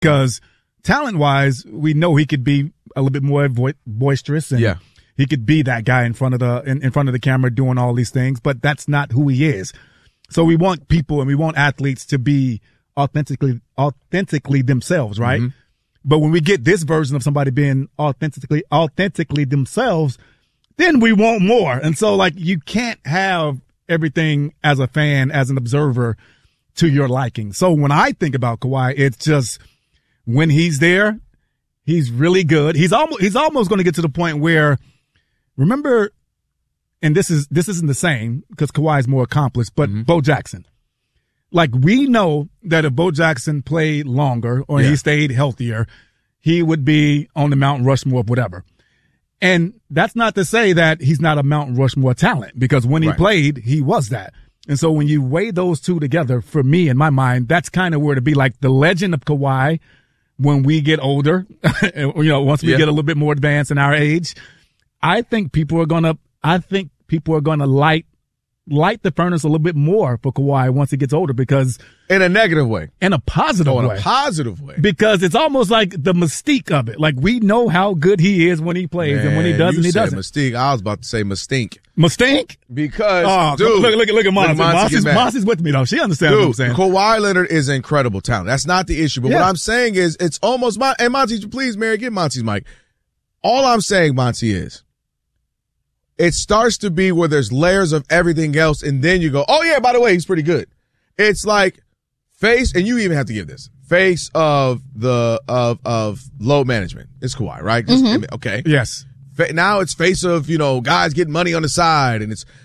because talent-wise, we know he could be a little bit more boisterous, and he could be that guy in front of the camera doing all these things, but that's not who he is. So we want people and we want athletes to be authentically themselves, right? Mm-hmm. But when we get this version of somebody being authentically themselves, then we want more. And so, like, you can't have everything as a fan, as an observer, to your liking. So when I think about Kawhi, it's just when he's there, he's really good. He's almost going to get to the point where, remember, and this isn't the same because Kawhi is more accomplished, but Bo Jackson. Like, we know that if Bo Jackson played longer or he stayed healthier, he would be on the Mount Rushmore of whatever. And that's not to say that he's not a Mount Rushmore talent, because when he played, he was that. And so when you weigh those two together, for me, in my mind, that's kind of where to be. Like, the legend of Kawhi, when we get older, once we get a little bit more advanced in our age, I think people are going to light the furnace a little bit more for Kawhi once he gets older, because in a negative way, in a positive way, in a positive way, because it's almost like the mystique of it. Like, we know how good he is when he plays, and when he doesn't, he doesn't. Mystique. I was about to say mistink. Mistink? Because dude, look at Monty. Monty's with me though. She understands what I'm saying. Kawhi Leonard is an incredible talent. That's not the issue. But what I'm saying is, it's almost and Monty, please, Mary, get Monty's mic. All I'm saying, Monty, is it starts to be where there's layers of everything else, and then you go, oh yeah, by the way, he's pretty good. It's like face, and you even have to give this face of load management. It's Kawhi, right? Okay. Yes. Now it's face of, guys getting money on the side,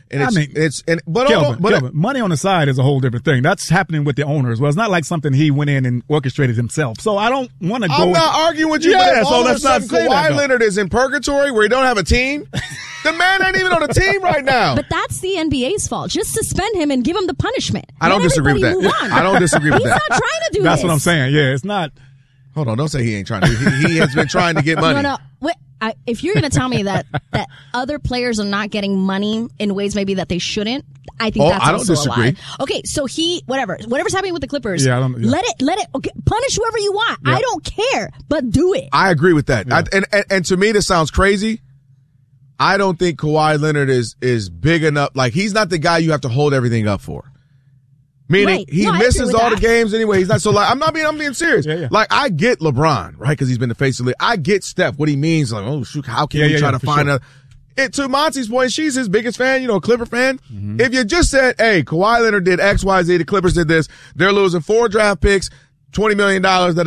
but money on the side is a whole different thing. That's happening with the owner as well. It's not like something he went in and orchestrated himself. So I don't want to go. I'm not arguing with you, but so let's not say Kawhi Leonard is in purgatory where he don't have a team. The man ain't even on a team right now. But that's the NBA's fault. Just suspend him and give him the punishment. I don't disagree with that. I don't disagree with that. He's not trying to do That's what I'm saying. Yeah, it's not. Hold on, don't say he ain't trying to. He has been trying to get money. No. If you're going to tell me that other players are not getting money in ways maybe that they shouldn't, I think that's also a lie. Okay, so whatever's happening with the Clippers, let it punish whoever you want. I don't care, but do it. I agree with that. Yeah. And to me, this sounds crazy. I don't think Kawhi Leonard is big enough. Like, he's not the guy you have to hold everything up for. Meaning he misses all the games anyway. He's not so like, I'm being serious. Yeah. Like, I get LeBron, right? Because he's been the face of the league. I get Steph, what he means. Like, oh shoot, how can we try to find to Monty's point, she's his biggest fan, Clipper fan. Mm-hmm. If you just said, hey, Kawhi Leonard did X, Y, Z, the Clippers did this, they're losing 4 draft picks, $20 million,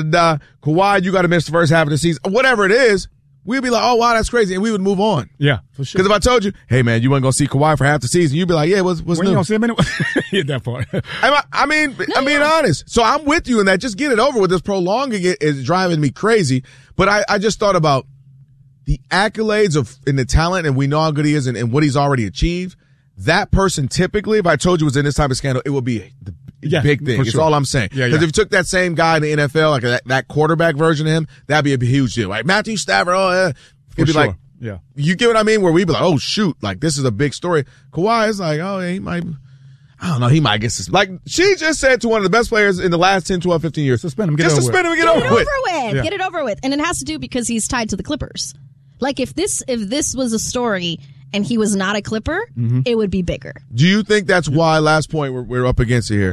Kawhi, you got to miss the first half of the season, whatever it is, we'd be like, oh, wow, that's crazy. And we would move on. Yeah, for sure. Because if I told you, hey, man, you weren't going to see Kawhi for half the season, you'd be like, yeah, what's new? You going to see him anyway? Hit that part. I'm being honest. So I'm with you in that. Just get it over with. This prolonging it is driving me crazy. But I just thought about the accolades in the talent, and we know how good he is and what he's already achieved. That person typically, if I told you was in this type of scandal, it would be the big thing. It's all I'm saying. Because if you took that same guy in the NFL, like that quarterback version of him, that'd be a huge deal. Like Matthew Stafford, it'd be like, you get what I mean? Where we'd be like, oh shoot, like this is a big story. Kawhi is like, oh, he might, I don't know, he might get suspended. Like she just said to one of the best players in the last 10, 12, 15 years, suspend him, get it over with. Get it over with. And it has to do because he's tied to the Clippers. Like if this was a story and he was not a Clipper, it would be bigger. Do you think that's why, last point we're up against it here,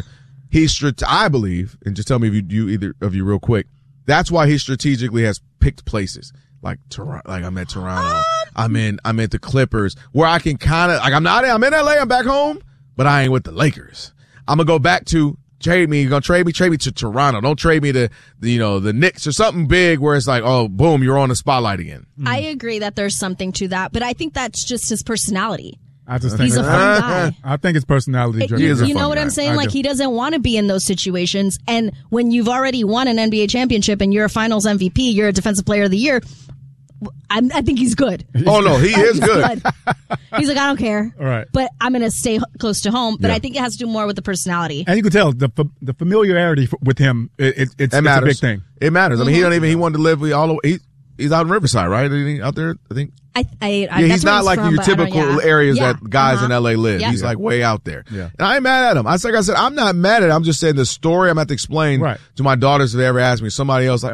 I believe, and just tell me if either of you real quick, that's why he strategically has picked places like Toronto, like I'm at Toronto, I'm at the Clippers, where I can kind of, like I'm in LA, I'm back home, but I ain't with the Lakers. I'm gonna go back to trade me to Toronto. Don't trade me to the Knicks or something big where it's like, oh, boom, you're on the spotlight again. I agree that there's something to that, but I think that's just his personality. I just think he's a fun guy. I think it's personality. You know what I'm saying? Like, he doesn't want to be in those situations. And when you've already won an NBA championship and you're a Finals MVP, you're a Defensive Player of the Year, I think he's good. Oh no, he is good. He's like, I don't care. All right. But I'm going to stay close to home. But I think it has to do more with the personality. And you can tell the familiarity with him. It's a big thing. It matters. I mean, he wanted to live all the way. He's out in Riverside, right? Out there, I think. He's not like your typical areas that guys in LA live. He's like way out there. Yeah. And I ain't mad at him. Like I said, I'm not mad at him. I'm just saying the story I'm going to have to explain to my daughters if they ever ask me. Somebody else like,